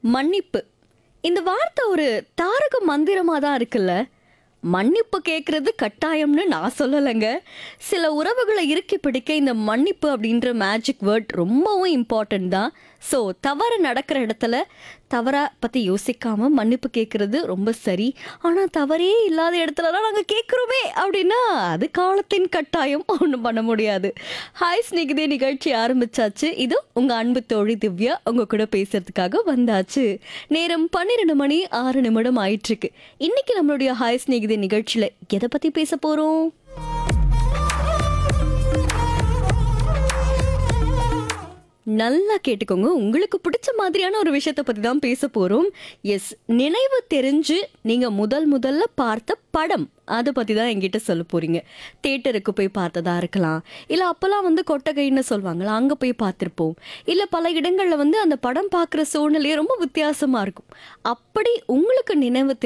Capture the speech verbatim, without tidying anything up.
மன்னிப்பு. இந்த வார்த்தை ஒரு தாரக மந்திரமா தான் இருக்குல்ல. மன்னிப்பு கேட்கறது கட்டாயம்னு நான் சொல்லலைங்க. சில உறவுகளை இறுக்கி பிடிக்க இந்த மன்னிப்பு அப்படின்ற மேஜிக் வேர்ட் ரொம்பவும் இம்பார்ட்டன்ட் தான். ஸோ தவறு நடக்கிற இடத்துல தவறா பற்றி யோசிக்காம மன்னிப்பு கேட்கறது ரொம்ப சரி. ஆனால் தவறே இல்லாத இடத்துலலாம் நாங்கள் கேட்குறோமே அப்படின்னா அது காலத்தின் கட்டாயம், ஒன்றும் பண்ண முடியாது. ஹாய் ஸ்நேகிதே, நிகழ்ச்சி ஆரம்பிச்சாச்சு. இது உங்கள் அன்பு தோழி திவ்யா உங்க கூட பேசுறதுக்காக வந்தாச்சு. நேரம் பன்னிரெண்டு மணி ஆறு நிமிடம் ஆயிட்டிருக்கு. இன்னைக்கு நம்மளுடைய ஹாய் ஸ்நேகிதே நிகழ்ச்சியில் எதை பற்றி பேச போகிறோம்? நல்லா கேட்டுக்கோங்க. உங்களுக்கு பிடிச்ச மாதிரியான ஒரு விஷயத்தை பற்றி தான் பேச போகிறோம். எஸ், நினைவு தெரிஞ்சு நீங்கள் முதல் முதல்ல பார்த்த படம், அதை பற்றி தான் என்கிட்ட சொல்ல போகிறீங்க. தேட்டருக்கு போய் பார்த்ததா இருக்கலாம், இல்லை அப்போல்லாம் வந்து கொட்டகைன்னு சொல்லுவாங்களா, அங்கே போய் பார்த்துருப்போம். இல்லை பல இடங்களில் வந்து அந்த படம் பார்க்குற சூழ்நிலையே ரொம்ப வித்தியாசமாக இருக்கும். அப்படி உங்களுக்கு நினைவு